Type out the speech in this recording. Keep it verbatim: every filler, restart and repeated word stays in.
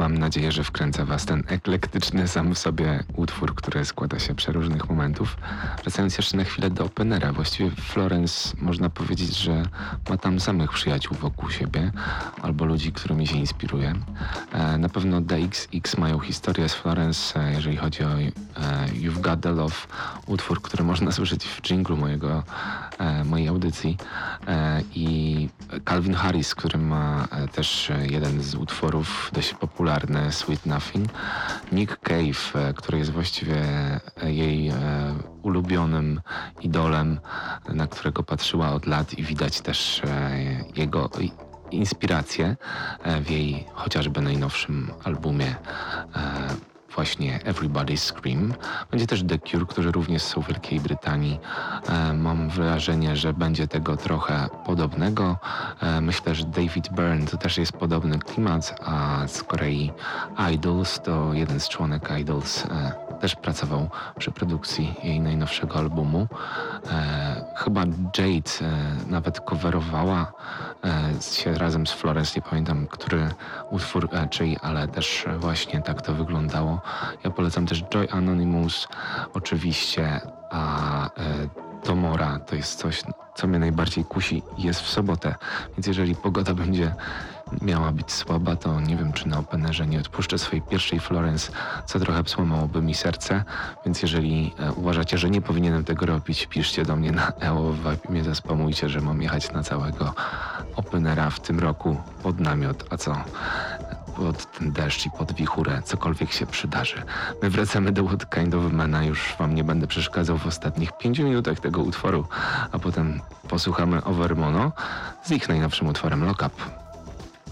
Mam nadzieję, że wkręca Was ten eklektyczny sam w sobie utwór, który składa się z przeróżnych momentów. Wracając jeszcze na chwilę do openera, właściwie Florence można powiedzieć, że ma tam samych przyjaciół wokół siebie albo ludzi, którymi się inspiruje. E, na pewno D X X mają historię z Florence, e, jeżeli chodzi o e, You've Got The Love, utwór, który można słyszeć w dżinglu mojego, e, mojej audycji. E, I Calvin Harris, który ma e, też jeden z utworów dość popularny, Sweet Nothing. Nick Cave, e, który jest właściwie jej e, ulubionym idolem, na którego patrzyła od lat i widać też e, jego inspiracje w jej chociażby najnowszym albumie e, właśnie Everybody's Scream. Będzie też The Cure, którzy również są w Wielkiej Brytanii. E, mam wrażenie, że będzie tego trochę podobnego. E, myślę, że David Byrne to też jest podobny klimat, a z kolei Idols to jeden z członek Idols e, też pracował przy produkcji jej najnowszego albumu. E, chyba Jade e, nawet coverowała e, się razem z Florence, nie pamiętam, który utwór e, czyj, ale też właśnie tak to wyglądało. Ja polecam też Joy Anonymous oczywiście, a e, Tomora to jest coś, co mnie najbardziej kusi, jest w sobotę, więc jeżeli pogoda będzie miała być słaba, to nie wiem, czy na openerze nie odpuszczę swojej pierwszej Florence, co trochę złamałoby mi serce, więc jeżeli e, uważacie, że nie powinienem tego robić, piszcie do mnie na E O, mnie zaspamujcie, że mam jechać na całego openera w tym roku pod namiot, a co? Pod ten deszcz i pod wichurę, cokolwiek się przydarzy. My wracamy do What Kind of Mana, już wam nie będę przeszkadzał w ostatnich pięciu minutach tego utworu, a potem posłuchamy Overmono z ich najnowszym utworem Lock Up.